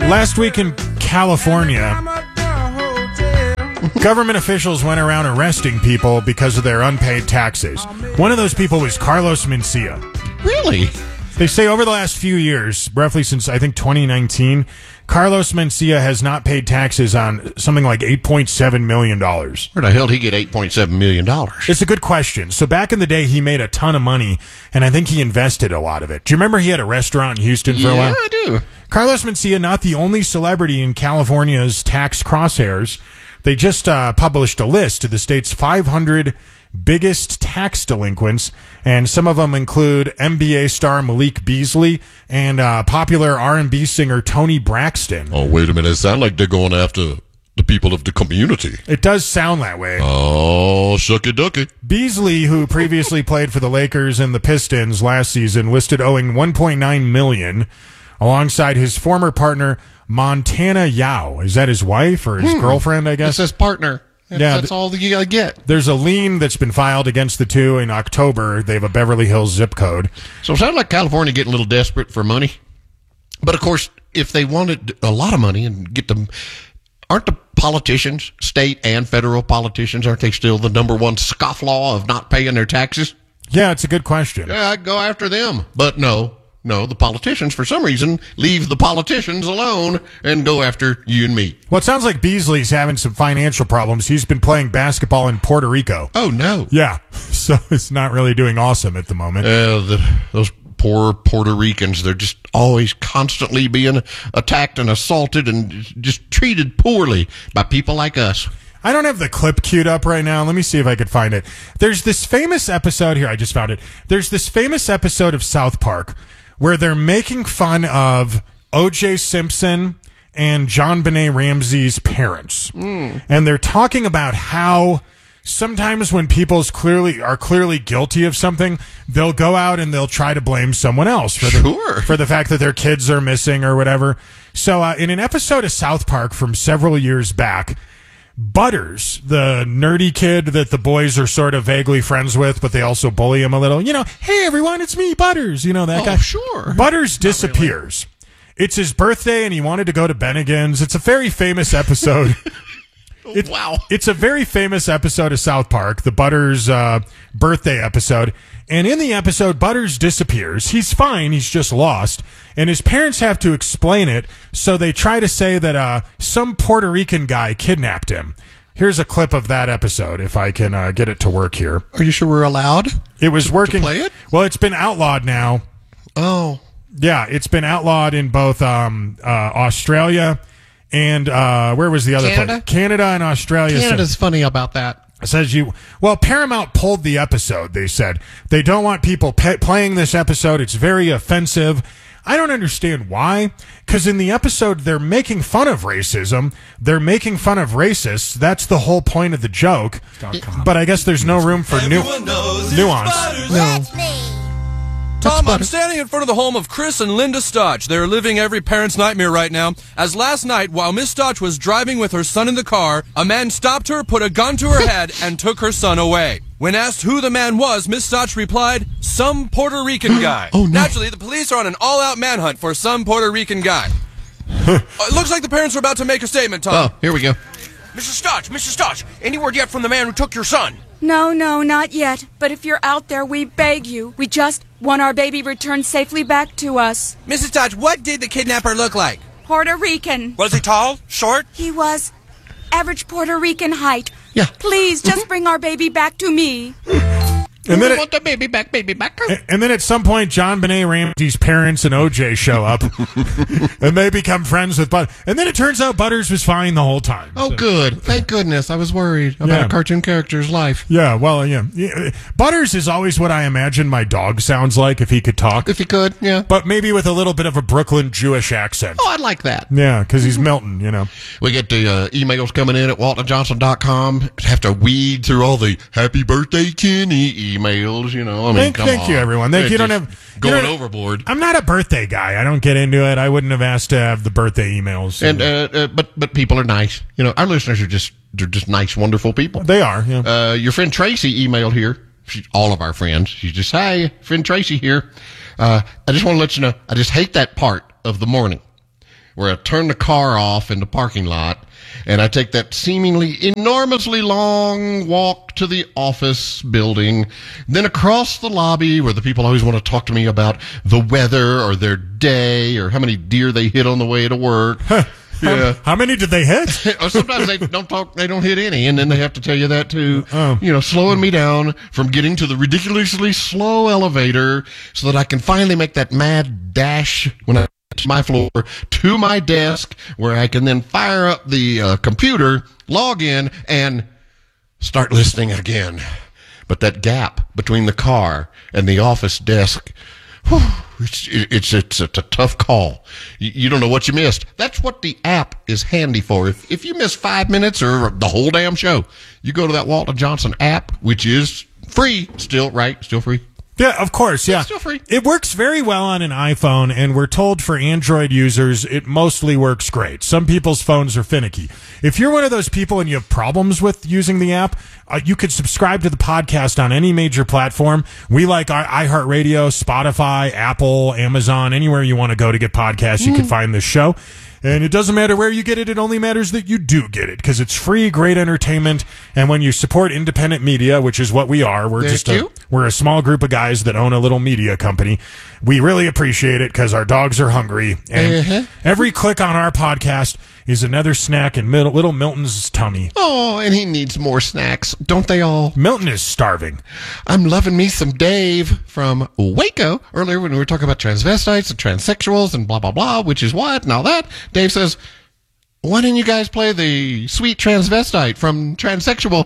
Last week in California, government officials went around arresting people because of their unpaid taxes. One of those people was Carlos Mencia. Really? They say over the last few years, roughly since I think 2019, Carlos Mencia has not paid taxes on something like $8.7 million. Where the hell did he get $8.7 million? It's a good question. So back in the day, he made a ton of money, and I think he invested a lot of it. Do you remember he had a restaurant in Houston for a while? Yeah, I do. Carlos Mencia, not the only celebrity in California's tax crosshairs. They just published a list of the state's 500 biggest tax delinquents, and some of them include NBA star Malik Beasley and popular R&B singer Toni Braxton. Oh, wait a minute. It sounds like they're going after the people of the community. It does sound that way. Oh, shucky ducky. Beasley, who previously played for the Lakers and the Pistons last season, listed owing $1.9 million alongside his former partner Montana Yao. Is that his wife or his girlfriend, I guess? It says partner. Yeah, That's all you gotta get. There's a lien that's been filed against the two in October. They have a Beverly Hills zip code. So it sounds like California getting a little desperate for money. But of course, if they wanted a lot of money and get them, aren't the politicians, state and federal politicians, aren't they still the number one scofflaw of not paying their taxes? Yeah, it's a good question. Yeah, I'd go after them. But no, the politicians, for some reason, leave the politicians alone and go after you and me. Well, it sounds like Beasley's having some financial problems. He's been playing basketball in Puerto Rico. Oh, no. Yeah, so it's not really doing awesome at the moment. Those poor Puerto Ricans, they're just always constantly being attacked and assaulted and just treated poorly by people like us. I don't have the clip queued up right now. Let me see if I could find it. There's this famous episode here. I just found it. There's this famous episode of South Park where they're making fun of O.J. Simpson and JonBenet Ramsey's parents. And they're talking about how sometimes when people are clearly guilty of something, they'll go out and they'll try to blame someone else for the fact that their kids are missing or whatever. So in an episode of South Park from several years back, Butters, the nerdy kid that the boys are sort of vaguely friends with, but they also bully him a little. Hey, everyone, it's me, Butters. That guy. Sure. Butters disappears. Really. It's his birthday, and he wanted to go to Bennigan's. It's a very famous episode. Wow. It's a very famous episode of South Park, the Butters birthday episode. And in the episode, Butters disappears. He's fine. He's just lost. And his parents have to explain it, so they try to say that some Puerto Rican guy kidnapped him. Here's a clip of that episode, if I can get it to work here. Are you sure we're allowed? It was working. To play it? Well, it's been outlawed now. Oh. Yeah, it's been outlawed in both Australia and where was the other Canada? place? Canada and Australia. Canada's funny about that. Says Paramount pulled the episode. They said they don't want people playing this episode. It's very offensive. I don't understand why, because in the episode they're making fun of racism. They're making fun of racists. That's the whole point of the joke. But I guess there's no room for nuance. No. Tom, I'm standing in front of the home of Chris and Linda Stotch. They're living every parent's nightmare right now, as last night, while Miss Stotch was driving with her son in the car, a man stopped her, put a gun to her head, and took her son away. When asked who the man was, Miss Stotch replied, some Puerto Rican guy. Oh, no. Naturally, the police are on an all-out manhunt for some Puerto Rican guy. It looks like the parents are about to make a statement, Tom. Oh, here we go. Mrs. Stotch, any word yet from the man who took your son? No, not yet. But if you're out there, we beg you. We just want our baby returned safely back to us. Mrs. Stotch, what did the kidnapper look like? Puerto Rican. Was he tall? Short? He was average Puerto Rican height. Yeah. Please, just bring our baby back to me. And then, want the baby back. and then at some point, JonBenet Ramsey's parents and OJ show up, and they become friends with Butters. And then it turns out Butters was fine the whole time. Oh, so. Good. Thank goodness. I was worried about a cartoon character's life. Yeah, well, yeah. Butters is always what I imagine my dog sounds like if he could talk. If he could, yeah. But maybe with a little bit of a Brooklyn Jewish accent. Oh, I'd like that. Yeah, because he's Milton, We get the emails coming in at waltonjohnson.com. Have to weed through all the happy birthday Kenny emails, Thank you, everyone. Thank you. Going overboard. I'm not a birthday guy. I don't get into it. I wouldn't have asked to have the birthday emails. And but people are nice. Our listeners are just nice, wonderful people. They are. Yeah. Your friend Tracy emailed here. All of our friends. She's just, hi, friend Tracy here. I just want to let you know, I just hate that part of the morning where I turn the car off in the parking lot, and I take that seemingly enormously long walk to the office building, then across the lobby where the people always want to talk to me about the weather or their day or how many deer they hit on the way to work. Yeah. How many did they hit? Or sometimes they don't hit any, and then they have to tell you that too. Slowing me down from getting to the ridiculously slow elevator so that I can finally make that mad dash when I get to my floor to my desk, where I can then fire up the computer, log in, and start listening again. But that gap between the car and the office desk, whew, it's a tough call. You don't know what you missed. That's what the app is handy for. If you miss 5 minutes or the whole damn show, you go to that Walton Johnson app, which is free still, right? Still free. Yeah, of course, yeah. It's still free. It works very well on an iPhone, and we're told for Android users, it mostly works great. Some people's phones are finicky. If you're one of those people and you have problems with using the app, you could subscribe to the podcast on any major platform. We like our iHeartRadio, Spotify, Apple, Amazon, anywhere you want to go to get podcasts, you can find this show. And it doesn't matter where you get it. It only matters that you do get it, because it's free, great entertainment. And when you support independent media, which is what we are, we're a small group of guys that own a little media company. We really appreciate it because our dogs are hungry. And every click on our podcast is another snack in little Milton's tummy. Oh, and he needs more snacks. Don't they all? Milton is starving. I'm loving me some Dave from Waco. Earlier when we were talking about transvestites and transsexuals and blah, blah, blah, which is what and all that, Dave says, why didn't you guys play the sweet transvestite from Transsexual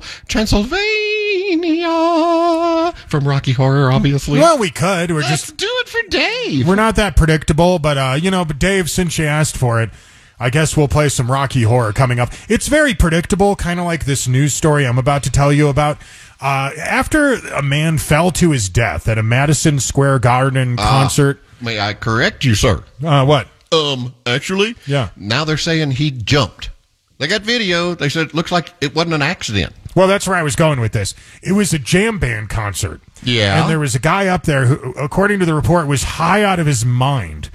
Transylvania from Rocky Horror, obviously? Well, we could. Let's do it for Dave. We're not that predictable, but, but Dave, since you asked for it, I guess we'll play some Rocky Horror coming up. It's very predictable, kind of like this news story I'm about to tell you about. After a man fell to his death at a Madison Square Garden concert. May I correct you, sir? What? Actually? Yeah. Now they're saying he jumped. They got video. They said it looks like it wasn't an accident. Well, that's where I was going with this. It was a jam band concert. Yeah. And there was a guy up there who, according to the report, was high out of his mind.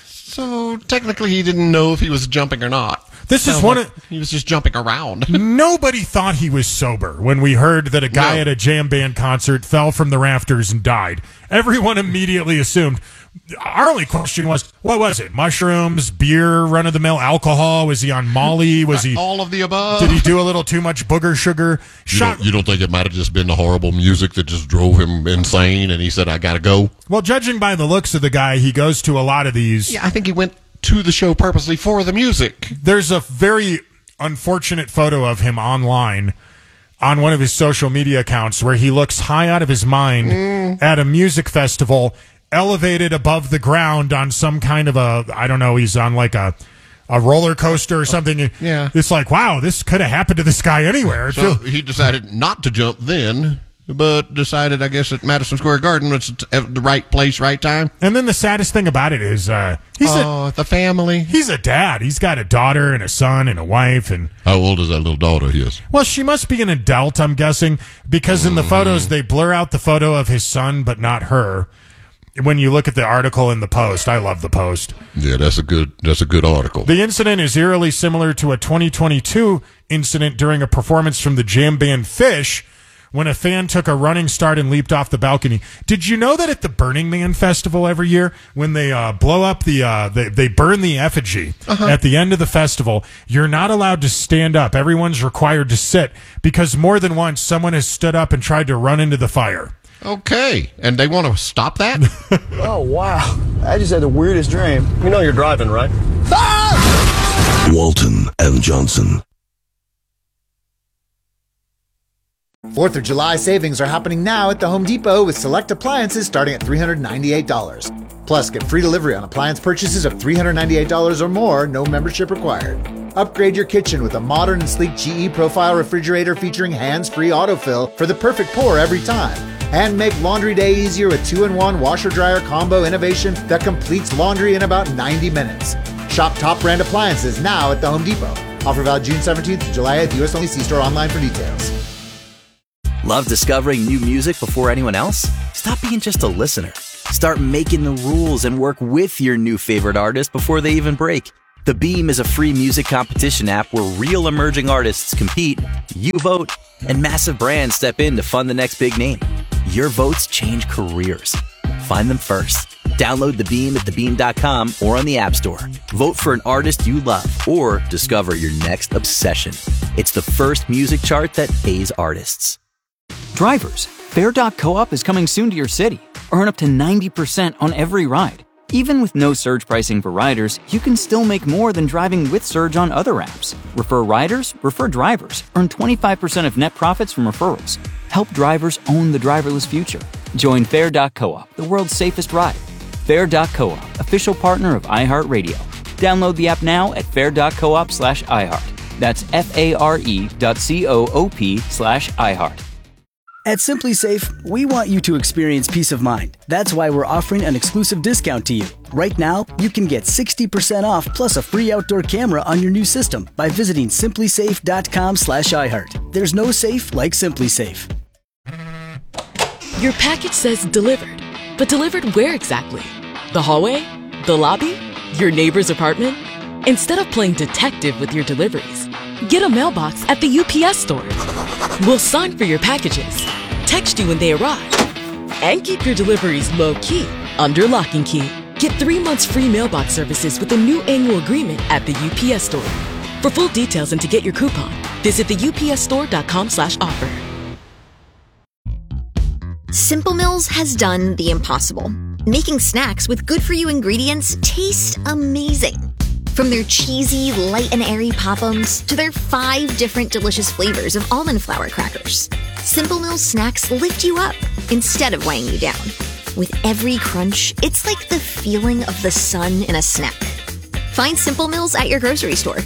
So technically he didn't know if he was jumping or not. He was just jumping around. Nobody thought he was sober when we heard that a guy at a jam band concert fell from the rafters and died. Everyone immediately assumed. Our only question was, what was it? Mushrooms, beer, run-of-the-mill alcohol? Was he on Molly? Was he all of the above? Did he do a little too much booger sugar? You don't think it might have just been the horrible music that just drove him insane and he said, I gotta go? Well, judging by the looks of the guy, he goes to a lot of these. Yeah, I think he went to the show purposely for the music. There's a very unfortunate photo of him online on one of his social media accounts where he looks high out of his mind at a music festival, elevated above the ground on some kind of he's on like a roller coaster or something. Yeah. It's like, wow, this could have happened to this guy anywhere. So he decided not to jump then, but decided, I guess, at Madison Square Garden was at the right place, right time. And then the saddest thing about it is the family. He's a dad. He's got a daughter and a son and a wife. And how old is that little daughter of his? Well, she must be an adult, I'm guessing, because in the photos, they blur out the photo of his son, but not her. When you look at the article in the Post, I love the Post. Yeah, that's a good article. The incident is eerily similar to a 2022 incident during a performance from the jam band Fish, when a fan took a running start and leaped off the balcony. Did you know that at the Burning Man Festival every year, when they blow up they burn the effigy at the end of the festival, you're not allowed to stand up. Everyone's required to sit, because more than once someone has stood up and tried to run into the fire. Okay, and they want to stop that? Oh, wow. I just had the weirdest dream. You know you're driving, right? Ah! Walton and Johnson. 4th of July savings are happening now at the Home Depot with select appliances starting at $398. Plus, get free delivery on appliance purchases of $398 or more, no membership required. Upgrade your kitchen with a modern and sleek GE Profile refrigerator featuring hands-free autofill for the perfect pour every time. And make laundry day easier with 2-in-1 washer-dryer combo innovation that completes laundry in about 90 minutes. Shop top brand appliances now at the Home Depot. Offer valid June 17th to July 8th. U.S. only. See store online for details. Love discovering new music before anyone else? Stop being just a listener. Start making the rules and work with your new favorite artist before they even break. The Beam is a free music competition app where real emerging artists compete, you vote, and massive brands step in to fund the next big name. Your votes change careers. Find them first. Download The Beam at thebeam.com or on the App Store. Vote for an artist you love or discover your next obsession. It's the first music chart that pays artists. Drivers, Fare.coop is coming soon to your city. Earn up to 90% on every ride. Even with no surge pricing for riders, you can still make more than driving with Surge on other apps. Refer riders, refer drivers. Earn 25% of net profits from referrals. Help drivers own the driverless future. Join Fare.coop, the world's safest ride. Fare.coop, official partner of iHeartRadio. Download the app now at fare.coop/iHeart. That's FARE.coop/iHeart. At Simply Safe, we want you to experience peace of mind. That's why we're offering an exclusive discount to you. Right now, you can get 60% off plus a free outdoor camera on your new system by visiting simplysafe.com/iHeart. There's no safe like Simply Safe. Your package says delivered, but delivered where exactly? The hallway? The lobby? Your neighbor's apartment? Instead of playing detective with your deliveries, get a mailbox at the UPS store. We'll sign for your packages, text you when they arrive, and keep your deliveries low-key, under lock and key. Get 3 months free mailbox services with a new annual agreement at the UPS store. For full details and to get your coupon, visit theupsstore.com/offer. Simple Mills has done the impossible, making snacks with good-for-you ingredients taste amazing. From their cheesy, light and airy Pop-Ums to their 5 different delicious flavors of almond flour crackers, Simple Mills snacks lift you up instead of weighing you down. With every crunch, it's like the feeling of the sun in a snack. Find Simple Mills at your grocery store.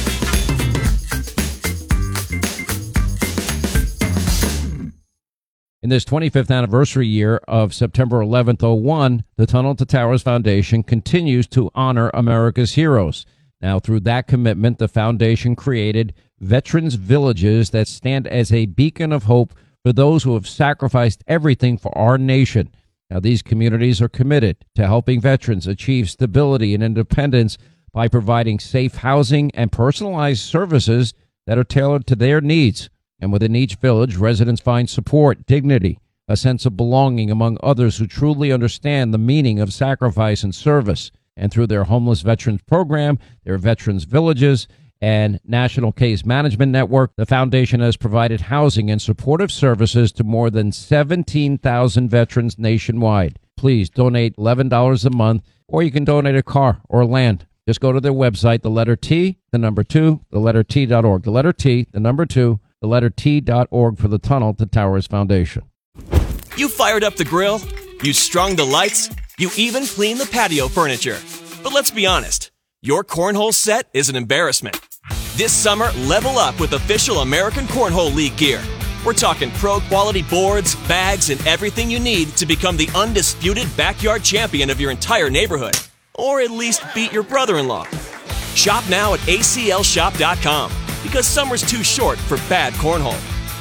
In this 25th anniversary year of September 11th, 01, the Tunnel to Towers Foundation continues to honor America's heroes. Now, through that commitment, the foundation created Veterans Villages that stand as a beacon of hope for those who have sacrificed everything for our nation. Now, these communities are committed to helping veterans achieve stability and independence by providing safe housing and personalized services that are tailored to their needs. And within each village, residents find support, dignity, a sense of belonging among others who truly understand the meaning of sacrifice and service. And through their Homeless Veterans Program, their Veterans Villages, and National Case Management Network, the foundation has provided housing and supportive services to more than 17,000 veterans nationwide. Please donate $11 a month, or you can donate a car or land. Just go to their website, the letter T, the number 2, the letter T.org. The letter T, the number 2, the letter T.org for the Tunnel to Towers Foundation. You fired up the grill, you strung the lights, you even cleaned the patio furniture. But let's be honest, your cornhole set is an embarrassment. This summer, level up with official American Cornhole League gear. We're talking pro-quality boards, bags, and everything you need to become the undisputed backyard champion of your entire neighborhood. Or at least beat your brother-in-law. Shop now at aclshop.com. Because summer's too short for bad cornhole.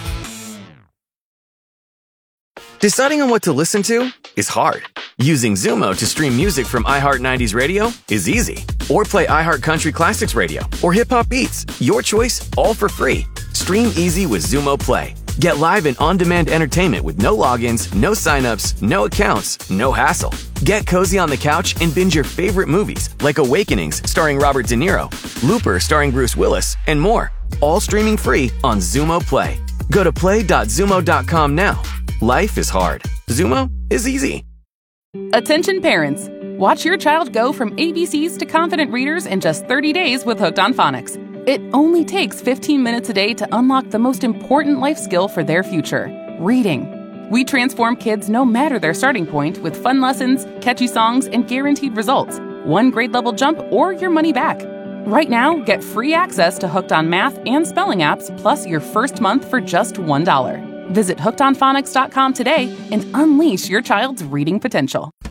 Deciding on what to listen to is hard. Using Zumo to stream music from iHeart 90s Radio is easy. Or play iHeart Country Classics Radio or Hip Hop Beats. Your choice, all for free. Stream easy with Zumo Play. Get live and on-demand entertainment with no logins, no signups, no accounts, no hassle. Get cozy on the couch and binge your favorite movies like Awakenings starring Robert De Niro, Looper starring Bruce Willis, and more. All streaming free on Zumo Play. Go to play.zumo.com now. Life is hard. Zumo is easy. Attention parents. Watch your child go from ABCs to confident readers in just 30 days with Hooked on Phonics. It only takes 15 minutes a day to unlock the most important life skill for their future, reading. We transform kids no matter their starting point with fun lessons, catchy songs, and guaranteed results. 1 grade level jump or your money back. Right now, get free access to Hooked on Math and Spelling apps plus your first month for just $1. Visit hookedonphonics.com today and unleash your child's reading potential.